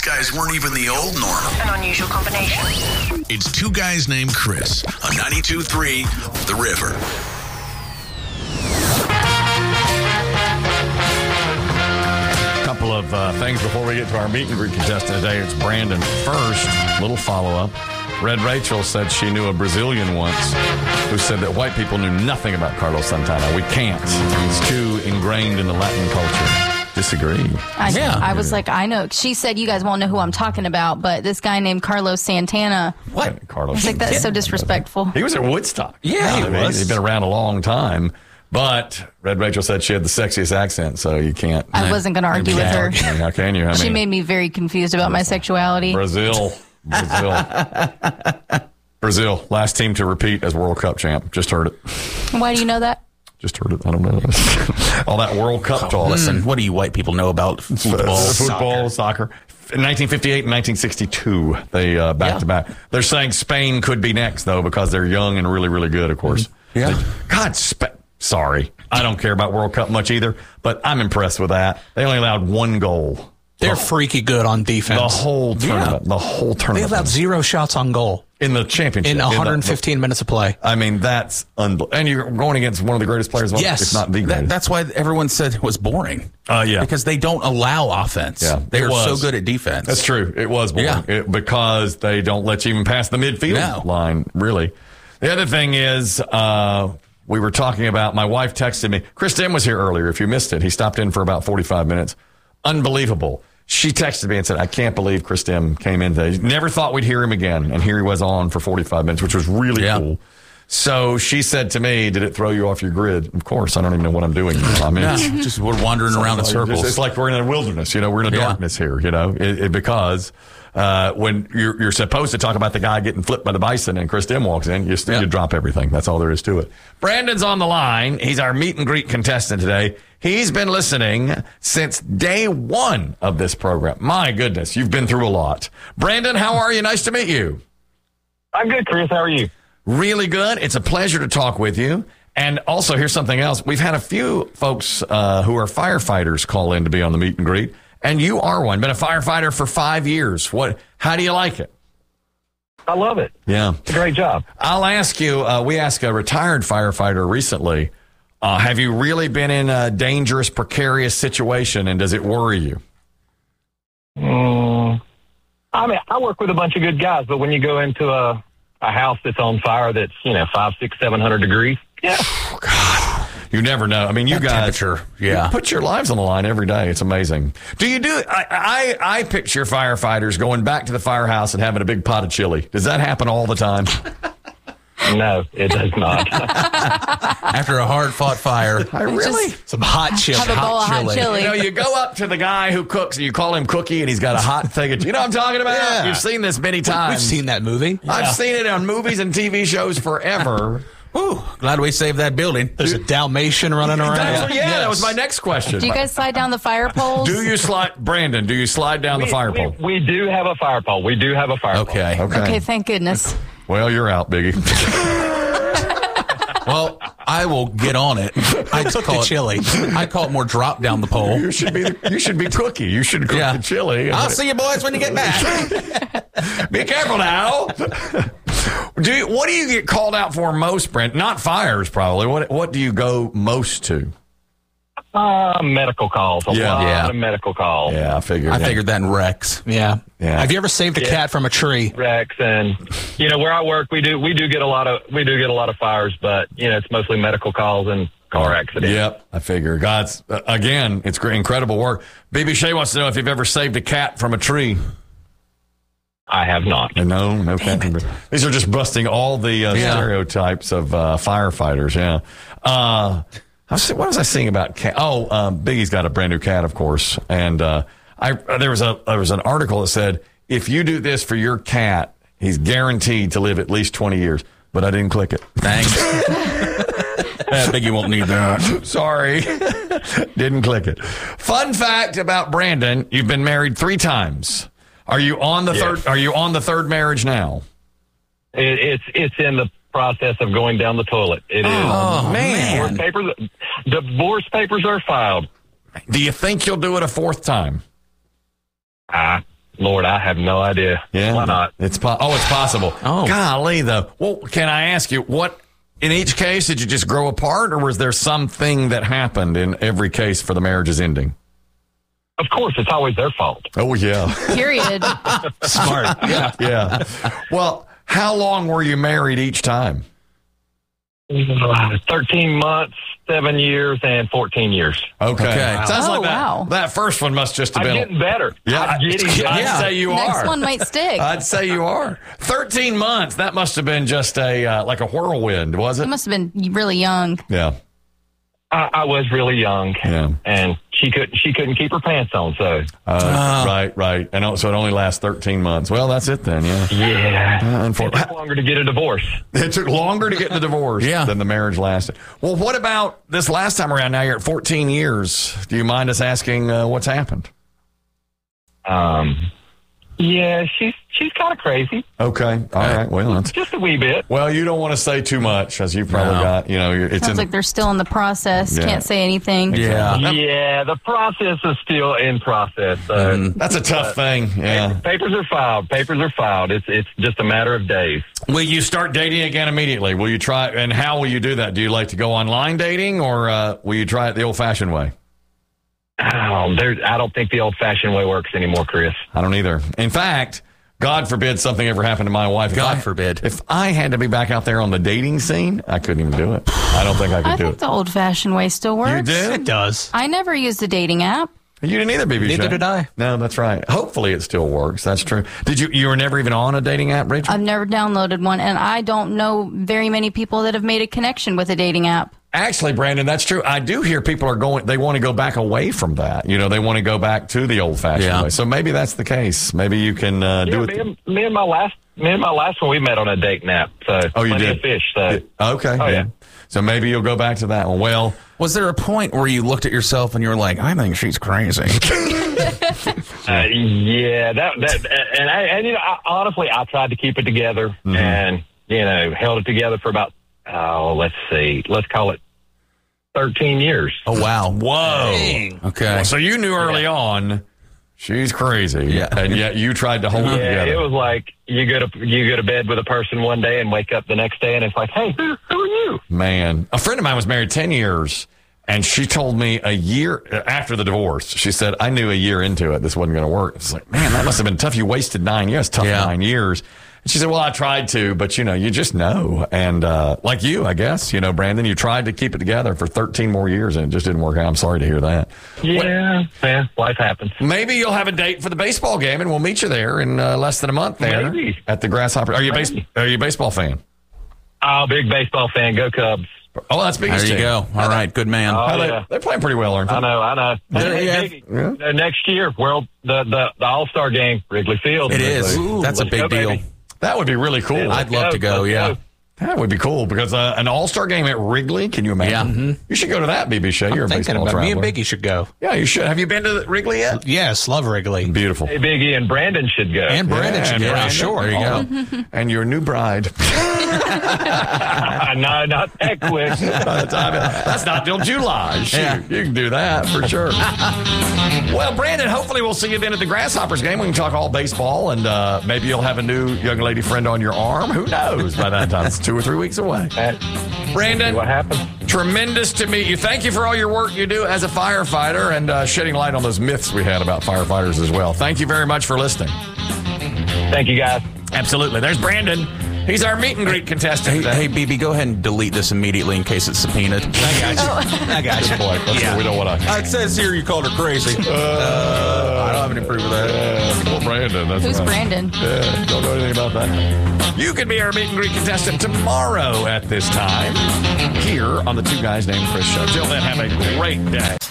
guys weren't even the old normal. An unusual combination. It's two guys named Chris on 92.3 The River. Couple of things before we get to our meet and greet contestant today. It's Brandon first. Little follow-up. Red Rachel said she knew a Brazilian once who said that white people knew nothing about Carlos Santana. We can't. He's too ingrained in the Latin culture. Disagree. I was like, I know. She said you guys won't know who I'm talking about, but this guy named Carlos Santana. What? Carlos I was like, that's so Santana. disrespectful. He was at Woodstock. Yeah, he was. He's been around a long time. But Red Rachel said she had the sexiest accent, so you can't. I wasn't going to argue with her. I mean, how can you? She made me very confused about my sexuality. Brazil. Brazil, last team to repeat as World Cup champ. Just heard it. Why do you know that? Just heard it. I don't know. All that World Cup talk. Listen, what do you white people know about football? Soccer. In 1958 and 1962, they back to back. They're saying Spain could be next, though, because they're young and really, really good, of course. Yeah. God, sorry. I don't care about World Cup much either, but I'm impressed with that. They only allowed one goal. They're freaky good on defense. The whole tournament. The whole They tournament. allowed 0 shots on goal in the championship. in 115 minutes of play. I mean, that's unbelievable. And you're going against one of the greatest players of all time, Yes. if not the greatest. That's why everyone said it was boring. Yeah. Because they don't allow offense. Yeah, They it are so was. good at defense. That's true. It was boring. Yeah. Because they don't let you even pass the midfield line, really. The other thing is, we were talking about, my wife texted me. Chris Dim was here earlier. If you missed it, he stopped in for about 45 minutes. Unbelievable. She texted me and said, I can't believe Chris Dim came in today. Never thought we'd hear him again. And here he was on for 45 minutes, which was really cool. So she said to me, did it throw you off your grid? Of course, I don't even know what I'm doing. I mean, just we're wandering around in circles. It's like we're in a wilderness, we're in a darkness here, because when you're supposed to talk about the guy getting flipped by the bison and Chris Dim walks in, you drop everything. That's all there is to it. Brandon's on the line. He's our meet and greet contestant today. He's been listening since day one of this program. My goodness, you've been through a lot. Brandon, how are you? Nice to meet you. I'm good, Chris. How are you? Really good. It's a pleasure to talk with you. And also, here's something else. We've had a few folks who are firefighters call in to be on the meet and greet, and you are one. Been a firefighter for 5 years. How do you like it? I love it. Yeah. It's a great job. I'll ask you, we asked a retired firefighter recently, have you really been in a dangerous, precarious situation, and does it worry you? I mean, I work with a bunch of good guys, but when you go into a house that's on fire that's, 500, 600, 700 degrees, Oh, God. You never know. I mean, you guys you put your lives on the line every day. It's amazing. Do you do I picture firefighters going back to the firehouse and having a big pot of chili. Does that happen all the time? No, it does not. After a hard-fought fire. Really? Some hot chili. Have a bowl of hot chili. You go up to the guy who cooks, and you call him Cookie, and he's got a hot thing. You know what I'm talking about? Yeah. You've seen this many times. We've seen that movie. I've seen it on movies and TV shows forever. Whew, glad we saved that building. There's a Dalmatian running around. That was my next question. Do you guys slide down the fire poles? Brandon, do you slide down the fire pole? We do have a fire pole. We do have a fire pole. Okay, thank goodness. Well, you're out, Biggie. Well, I will get on it. I took the chili. I call it more drop down the pole. You should be Cookie. You should cook the chili. I'll see you boys when you get back. Be careful now. What do you get called out for most, Brent? Not fires, probably. What do you go most to? Medical calls. A lot of medical calls. Yeah, I figured. I figured that in Rex. Yeah. Have you ever saved a cat from a tree? Rex, and where I work, we do get a lot of fires, but it's mostly medical calls and car accidents. Yep, I figure. God's again, it's great, incredible work. BB Shea wants to know if you've ever saved a cat from a tree. I have not. No cat. These are just busting all the stereotypes of firefighters. Yeah. What was I saying about cat? Biggie's got a brand new cat, of course, and there was an article that said if you do this for your cat, he's guaranteed to live at least 20 years. But I didn't click it. Thanks. Biggie won't need that. Sorry, didn't click it. Fun fact about Brandon: you've been married 3 times. Are you on the third? Are you on the third marriage now? It's in the process of going down the toilet. It is. Oh man! Divorce papers are filed. Do you think you'll do it a 4th time? Lord, I have no idea. Yeah. Why not? It's possible. Oh. Golly, though. Well, can I ask you, what, in each case, did you just grow apart, or was there something that happened in every case for the marriage's ending? Of course, it's always their fault. Oh, yeah. Period. Smart. Yeah. Yeah. Well, how long were you married each time? 13 months, 7 years, and 14 years. Okay. Wow. Sounds Oh, like that. wow. That first one must just have I'm been. getting better. Yeah, I'm getting better. I'd say you Next are. one might stick. I'd say you are. 13 months. That must have been just a like a whirlwind, was You it? must have been really young. Yeah. I was really young, Yeah. and she couldn't keep her pants on. So Right. And so it only lasts 13 months. Well, that's it then. Yeah. yeah, it Unfortunately. took longer to get a divorce. It took longer to get the divorce Yeah. than the marriage lasted. Well, what about this last time around? Now you're at 14 years. Do you mind us asking what's happened? Yeah, she's kind of crazy, Okay. All right. Well, that's. just a wee bit. Well, you don't want to say too much, as you've probably No. got. It's Sounds in. like they're still in the process. Yeah. Can't say anything. Yeah. Yeah, the process is still in process. So That's a tough thing. Yeah. papers are filed. It's just a matter of days. Will you start dating again immediately? Will you try? And how will you do that? Do you like to go online dating, or will you try it the old-fashioned way? I don't think the old-fashioned way works anymore, Chris. I don't either. In fact, God forbid something ever happened to my wife. God forbid. If I had to be back out there on the dating scene, I couldn't even do it. I don't think I could I do think it. the old-fashioned way still works. You do? It does. I never used the dating app. You didn't either, BB. Neither Shay. did I. No, that's right. Hopefully it still works. That's true. Did you were never even on a dating app, Rachel? I've never downloaded one, and I don't know very many people that have made a connection with a dating app. Actually, Brandon, that's true. I do hear people they want to go back away from that. They want to go back to the old-fashioned Yeah. way. So maybe that's the case. Maybe you can do it. Me and my last one, we met on a dating app. So Oh, you plenty did? of fish. So Okay. Oh, yeah. So maybe you'll go back to that one. Well, Was there a point where you looked at yourself and you were like, I think she's crazy? yeah, honestly, I tried to keep it together and held it together for about let's call it 13 years. Oh, wow. whoa. Okay. So you knew early on she's crazy. Yeah. And yet you tried to hold it Yeah, together. it was like you go to bed with a person one day and wake up the next day and it's like, hey, who are you? Man, a friend of mine was married 10 years, and she told me a year after the divorce, she said, I knew a year into it this wasn't going to work. It's like, man, that must have been tough. You wasted 9 years. Tough Yeah. 9 years. And she said, well, I tried to, but, you just know. And like you, I guess, Brandon, you tried to keep it together for 13 more years, and it just didn't work out. I'm sorry to hear that. Yeah, life happens. Maybe you'll have a date for the baseball game, and we'll meet you there in less than a month there Maybe. at the Grasshopper. Are you a baseball fan? Oh, big baseball fan. Go Cubs. Oh, that's big. There you go. All right. Good man. Oh, How yeah. they're playing pretty well, aren't they? I know. There you have- Next year, the All-Star game, Wrigley Field. It is. That's a Let's big go, deal. baby. That would be really cool. Yeah. I'd love to go. Let's Yeah. go. That would be cool because an all-star game at Wrigley, can you imagine? Yeah. You should go to that, BB Shay. You're a Thinking baseball about me and traveler. Biggie should go. Yeah, you should. Have you been to Wrigley yet? Yes, love Wrigley. Beautiful. Hey, Biggie and Brandon should go. And Brandon should and go. Brandon. Sure. There you go. And your new bride. No, not that quick. By the time that's not till July. Shoot, Yeah. you can do that for sure. Well, Brandon, hopefully we'll see you then at the Grasshoppers game. We can talk all baseball, and maybe you'll have a new young lady friend on your arm. Who knows by that time? It's 2 or 3 weeks away. Brandon, What happened? tremendous to meet you. Thank you for all your work you do as a firefighter and shedding light on those myths we had about firefighters as well. Thank you very much for listening. Thank you, guys. Absolutely. There's Brandon. He's our meet and greet contestant. Hey, BB, go ahead and delete this immediately in case it's subpoenaed. I got you. I got you. Boy, let's go. We don't want to. It says here you called her crazy. I don't have any proof of that. Well, Brandon. That's Who's right. Brandon? Yeah, don't know anything about that. You could be our meet and greet contestant tomorrow at this time here on the Two Guys Named Chris show. Till then, have a great day.